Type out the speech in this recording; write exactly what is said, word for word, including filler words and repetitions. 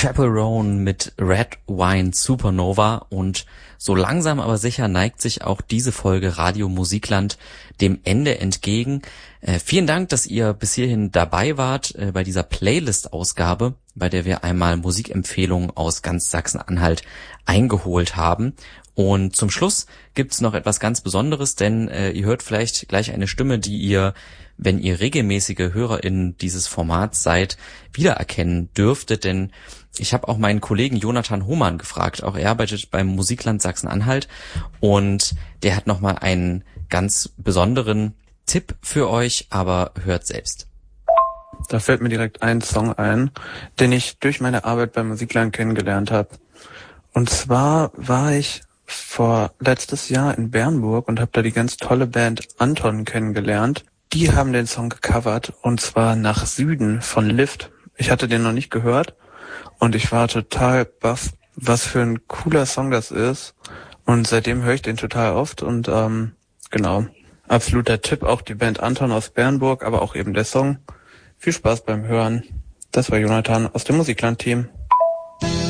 Chaperone mit Red Wine Supernova, und so langsam aber sicher neigt sich auch diese Folge Radio Musikland dem Ende entgegen. Äh, vielen Dank, dass ihr bis hierhin dabei wart äh, bei dieser Playlist-Ausgabe, bei der wir einmal Musikempfehlungen aus ganz Sachsen-Anhalt eingeholt haben. Und zum Schluss gibt's noch etwas ganz Besonderes, denn äh, ihr hört vielleicht gleich eine Stimme, die ihr, wenn ihr regelmäßige HörerInnen dieses Formats seid, wiedererkennen dürftet, denn ich habe auch meinen Kollegen Jonathan Hohmann gefragt, auch er arbeitet beim Musikland Sachsen-Anhalt, und der hat nochmal einen ganz besonderen Tipp für euch, aber hört selbst. Da fällt mir direkt ein Song ein, den ich durch meine Arbeit beim Musikland kennengelernt habe. Und zwar war ich vor letztes Jahr in Bernburg und habe da die ganz tolle Band Anton kennengelernt. Die haben den Song gecovert, und zwar Nach Süden von Lift. Ich hatte den noch nicht gehört und ich war total baff, was für ein cooler Song das ist. Und seitdem höre ich den total oft und ähm, genau, absoluter Tipp, auch die Band Anton aus Bernburg, aber auch eben der Song. Viel Spaß beim Hören. Das war Jonathan aus dem Musikland-Team.